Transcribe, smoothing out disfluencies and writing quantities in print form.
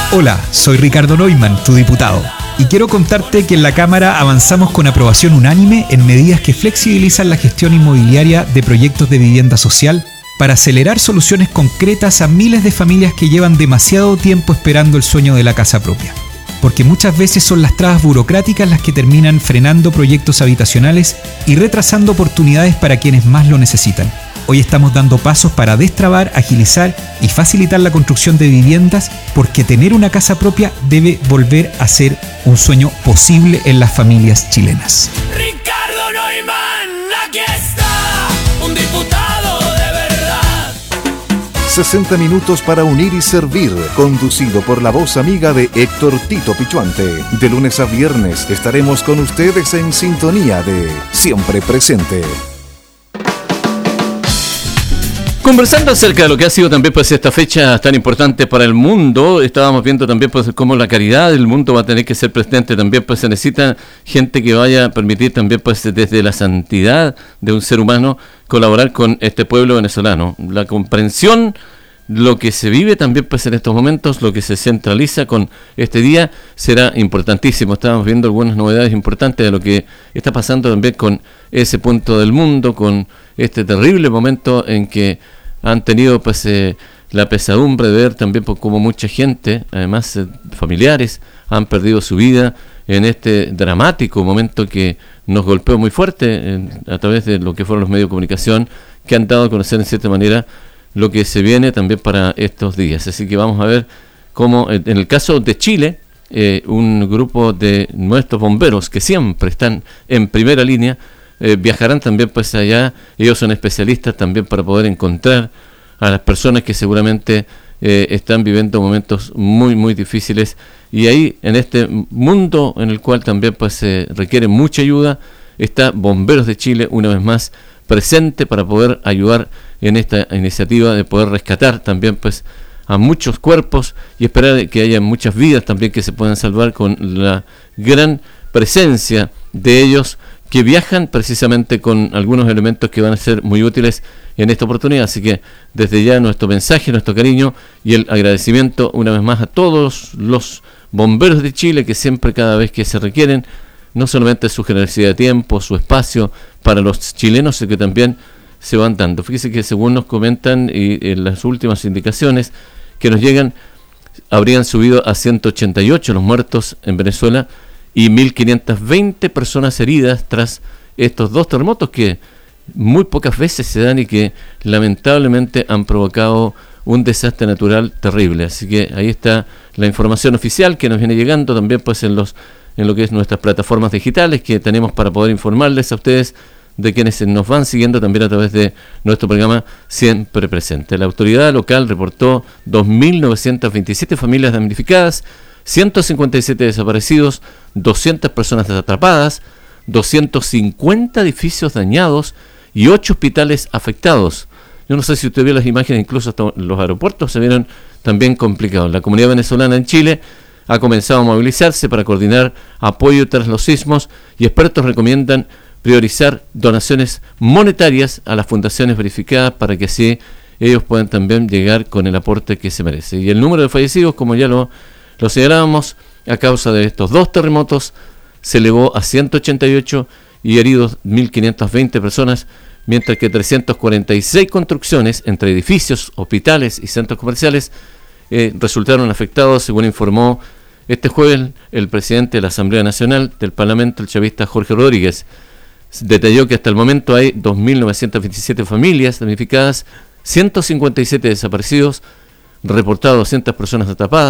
Hola, soy Ricardo Neumann, tu diputado, y quiero contarte que en la Cámara avanzamos con aprobación unánime en medidas que flexibilizan la gestión inmobiliaria de proyectos de vivienda social para acelerar soluciones concretas a miles de familias que llevan demasiado tiempo esperando el sueño de la casa propia. Porque muchas veces son las trabas burocráticas las que terminan frenando proyectos habitacionales y retrasando oportunidades para quienes más lo necesitan. Hoy estamos dando pasos para destrabar, agilizar y facilitar la construcción de viviendas, porque tener una casa propia debe volver a ser un sueño posible en las familias chilenas. Ricardo Neumann, aquí está, un diputado de verdad. 60 minutos para unir y servir, conducido por la voz amiga de Héctor Tito Pichuante. De lunes a viernes estaremos con ustedes en sintonía de Siempre Presente. Conversando acerca de lo que ha sido también pues esta fecha tan importante para el mundo, estábamos viendo también pues cómo la caridad del mundo va a tener que ser presente también, pues se necesita gente que vaya a permitir también pues desde la santidad de un ser humano colaborar con este pueblo venezolano. La comprensión, lo que se vive también pues en estos momentos, lo que se centraliza con este día será importantísimo. Estábamos viendo algunas novedades importantes de lo que está pasando también con ese punto del mundo, con este terrible momento en que han tenido pues la pesadumbre de ver también pues, como mucha gente, además familiares, han perdido su vida en este dramático momento que nos golpeó muy fuerte a través de lo que fueron los medios de comunicación, que han dado a conocer en cierta manera lo que se viene también para estos días. Así que vamos a ver cómo, en el caso de Chile, un grupo de nuestros bomberos que siempre están en primera línea, viajarán también pues allá. Ellos son especialistas también para poder encontrar a las personas que seguramente están viviendo momentos muy muy difíciles, y ahí en este mundo en el cual también pues se requiere mucha ayuda, está Bomberos de Chile una vez más presente para poder ayudar en esta iniciativa de poder rescatar también pues a muchos cuerpos y esperar que haya muchas vidas también que se puedan salvar con la gran presencia de ellos, que viajan precisamente con algunos elementos que van a ser muy útiles en esta oportunidad. Así que desde ya nuestro mensaje, nuestro cariño y el agradecimiento una vez más a todos los bomberos de Chile, que siempre, cada vez que se requieren, no solamente su generosidad de tiempo, su espacio para los chilenos, sino que también se van dando. Fíjese que según nos comentan y en las últimas indicaciones que nos llegan, habrían subido a 188 los muertos en Venezuela y 1.520 personas heridas tras estos dos terremotos que muy pocas veces se dan y que lamentablemente han provocado un desastre natural terrible. Así que ahí está la información oficial que nos viene llegando también pues en lo que es nuestras plataformas digitales que tenemos para poder informarles a ustedes de quienes nos van siguiendo también a través de nuestro programa Siempre Presente. La autoridad local reportó 2.927 familias damnificadas, 157 desaparecidos, 200 personas atrapadas, 250 edificios dañados y 8 hospitales afectados. Yo no sé si usted vio las imágenes, incluso hasta los aeropuertos se vieron también complicados. La comunidad venezolana en Chile ha comenzado a movilizarse para coordinar apoyo tras los sismos, y expertos recomiendan priorizar donaciones monetarias a las fundaciones verificadas para que así ellos puedan también llegar con el aporte que se merece. Y el número de fallecidos, como ya lo señalábamos, a causa de estos dos terremotos se elevó a 188 y heridos 1.520 personas, mientras que 346 construcciones entre edificios, hospitales y centros comerciales resultaron afectados, según informó este jueves el presidente de la Asamblea Nacional del Parlamento, el chavista Jorge Rodríguez. Detalló que hasta el momento hay 2.927 familias damnificadas, 157 desaparecidos, reportado 200 personas atrapadas.